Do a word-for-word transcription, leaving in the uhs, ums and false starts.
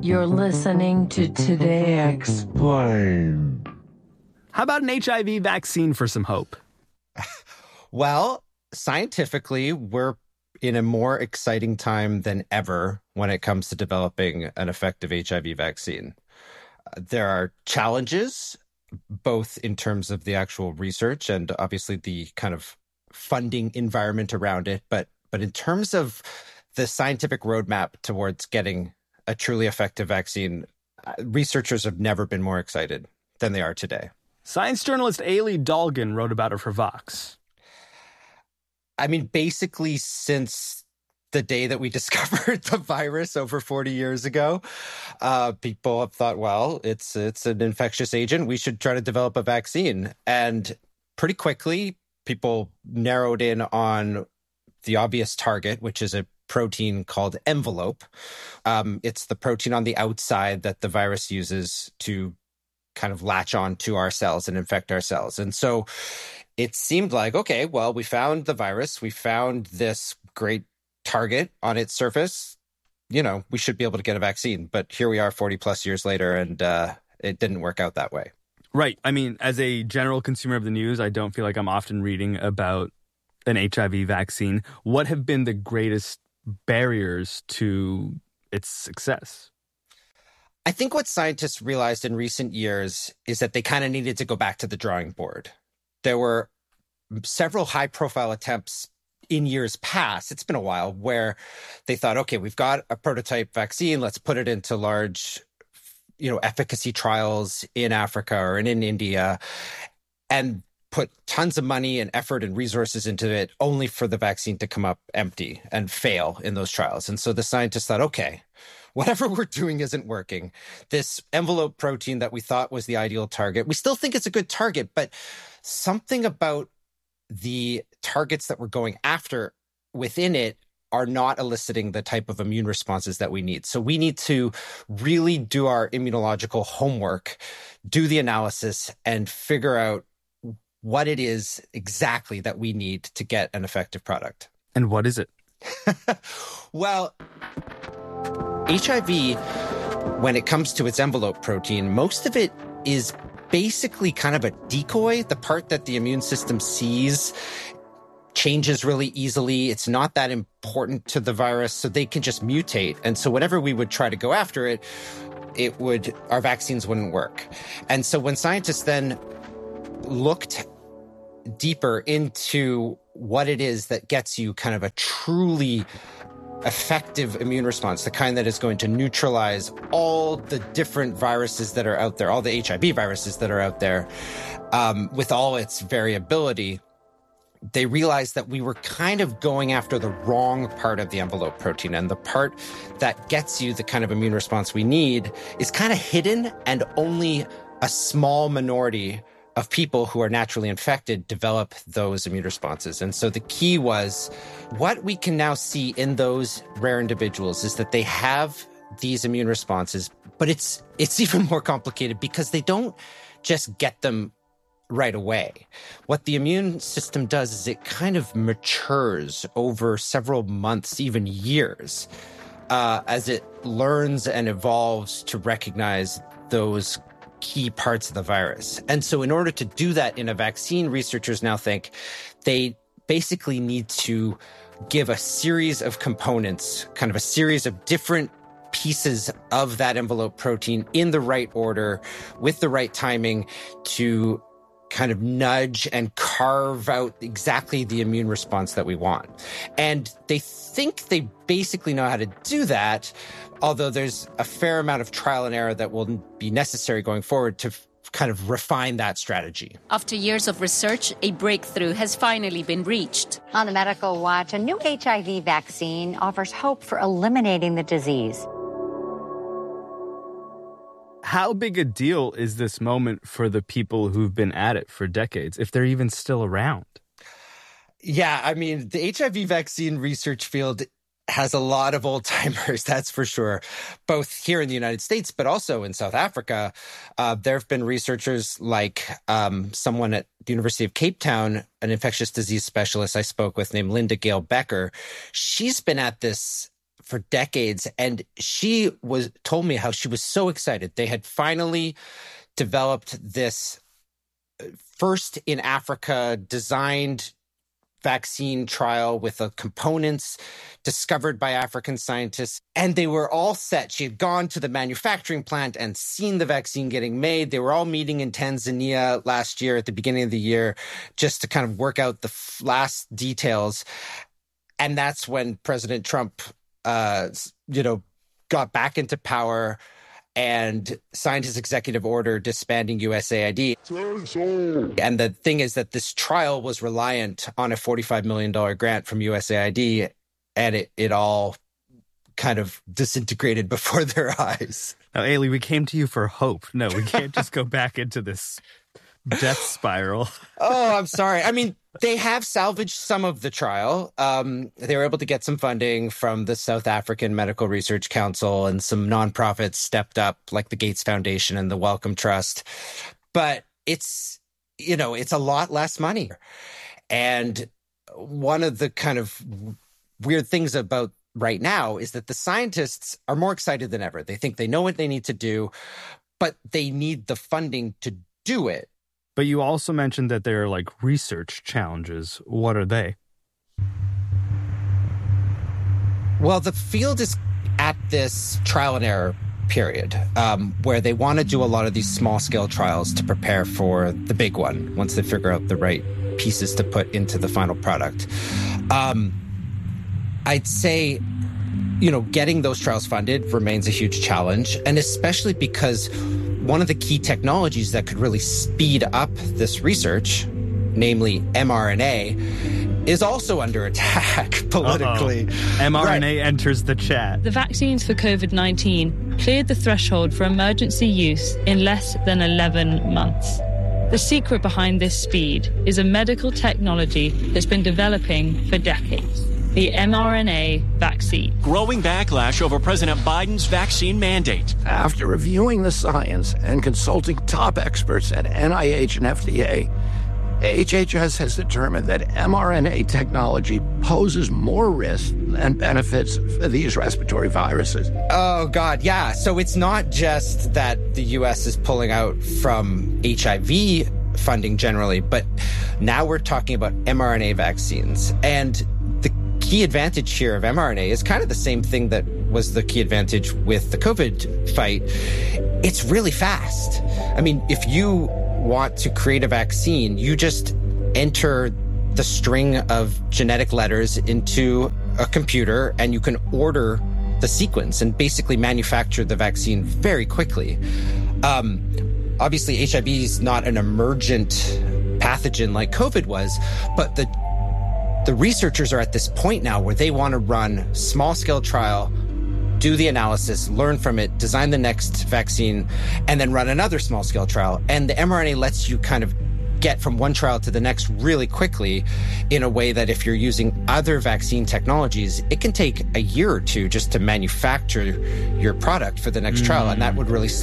You're listening to Today Explained. How about an H I V vaccine for some hope? Well, scientifically, we're in a more exciting time than ever when it comes to developing an effective H I V vaccine. Uh, there are challenges, both in terms of the actual research and obviously the kind of funding environment around it. But, but in terms of the scientific roadmap towards getting a truly effective vaccine, uh, researchers have never been more excited than they are today. Science journalist Ailey Dolgin wrote about it for Vox. I mean, basically since the day that we discovered the virus over forty years ago, uh, people have thought, well, it's it's an infectious agent. We should try to develop a vaccine. And pretty quickly, people narrowed in on the obvious target, which is a protein called envelope. Um, it's the protein on the outside that the virus uses to kind of latch on to our cells and infect our cells. And so it seemed like, okay, well, we found the virus. We found this great target on its surface. You know, we should be able to get a vaccine. But here we are forty plus years later, and uh, it didn't work out that way. Right. I mean, as a general consumer of the news, I don't feel like I'm often reading about an H I V vaccine. What have been the greatest barriers to its success? I think what scientists realized in recent years is that they kind of needed to go back to the drawing board. There were several high-profile attempts in years past, it's been a while, where they thought, okay, we've got a prototype vaccine, let's put it into large, you know, efficacy trials in Africa or in, in India, and put tons of money and effort and resources into it only for the vaccine to come up empty and fail in those trials. And so the scientists thought, okay, whatever we're doing isn't working. This envelope protein that we thought was the ideal target, we still think it's a good target, but something about the targets that we're going after within it are not eliciting the type of immune responses that we need. So we need to really do our immunological homework, do the analysis, and figure out what it is exactly that we need to get an effective product. And what is it? Well, H I V, when it comes to its envelope protein, most of it is basically kind of a decoy. The part that the immune system sees changes really easily. It's not that important to the virus, so they can just mutate. And so whenever we would try to go after it, it would, our vaccines wouldn't work. And so when scientists then looked deeper into what it is that gets you kind of a truly effective immune response, the kind that is going to neutralize all the different viruses that are out there, all the H I V viruses that are out there, um, with all its variability, they realized that we were kind of going after the wrong part of the envelope protein. And the part that gets you the kind of immune response we need is kind of hidden, and only a small minority of people who are naturally infected develop those immune responses. And so the key was, what we can now see in those rare individuals is that they have these immune responses, but it's it's even more complicated because they don't just get them right away. What the immune system does is it kind of matures over several months, even years, uh, as it learns and evolves to recognize those key parts of the virus. And so in order to do that in a vaccine, researchers now think they basically need to give a series of components, kind of a series of different pieces of that envelope protein in the right order, with the right timing, to kind of nudge and carve out exactly the immune response that we want. And they think they basically know how to do that, although there's a fair amount of trial and error that will be necessary going forward to f- kind of refine that strategy. After years of research, a breakthrough has finally been reached. On the Medical Watch, a new H I V vaccine offers hope for eliminating the disease. How big a deal is this moment for the people who've been at it for decades, if they're even still around? Yeah, I mean, the H I V vaccine research field has a lot of old timers, that's for sure, both here in the United States, but also in South Africa. Uh, there have been researchers like um, someone at the University of Cape Town, an infectious disease specialist I spoke with named Linda Gale Becker. She's been at this for decades. And she was told me how she was so excited. They had finally developed this first in Africa designed vaccine trial with the components discovered by African scientists. And they were all set. She had gone to the manufacturing plant and seen the vaccine getting made. They were all meeting in Tanzania last year at the beginning of the year just to kind of work out the last details. And that's when President Trump, uh, you know, got back into power and signed his executive order disbanding U S A I D. And the thing is that this trial was reliant on a forty-five million dollars grant from U S A I D, and it, it all kind of disintegrated before their eyes. Now, Ailey, we came to you for hope. No, we can't just go back into this death spiral. Oh, I'm sorry. I mean, they have salvaged some of the trial. Um, they were able to get some funding from the South African Medical Research Council, and some nonprofits stepped up, like the Gates Foundation and the Wellcome Trust. But it's, you know, it's a lot less money. And one of the kind of weird things about right now is that the scientists are more excited than ever. They think they know what they need to do, but they need the funding to do it. But you also mentioned that there are like research challenges. What are they? Well, the field is at this trial and error period um, where they want to do a lot of these small scale trials to prepare for the big one once they figure out the right pieces to put into the final product. Um, I'd say, you know, getting those trials funded remains a huge challenge, and especially because one of the key technologies that could really speed up this research, namely mRNA, is also under attack politically. Uh-oh. mRNA right. enters the chat. The vaccines for COVID nineteen cleared the threshold for emergency use in less than eleven months. The secret behind this speed is a medical technology that's been developing for decades. The mRNA vaccine. Growing backlash over President Biden's vaccine mandate. After reviewing the science and consulting top experts at N I H and F D A, H H S has determined that mRNA technology poses more risk than benefits for these respiratory viruses. Oh, God, yeah. So it's not just that the U S is pulling out from H I V funding generally, but now we're talking about mRNA vaccines. And the key advantage here of mRNA is kind of the same thing that was the key advantage with the COVID fight. It's really fast. I mean, if you want to create a vaccine, you just enter the string of genetic letters into a computer and you can order the sequence and basically manufacture the vaccine very quickly. Um, obviously, H I V is not an emergent pathogen like COVID was, but the The researchers are at this point now where they want to run small-scale trial, do the analysis, learn from it, design the next vaccine, and then run another small-scale trial. And the mRNA lets you kind of get from one trial to the next really quickly in a way that if you're using other vaccine technologies, it can take a year or two just to manufacture your product for the next mm. trial. And that would really